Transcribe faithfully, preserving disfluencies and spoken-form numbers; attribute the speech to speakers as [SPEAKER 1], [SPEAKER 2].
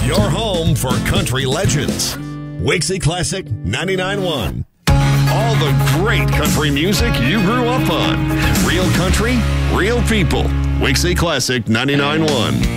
[SPEAKER 1] Your home for country legends. Wixie Classic ninety-nine point one. All the great country music you grew up on. Real country, real people. Wixie Classic ninety-nine point one.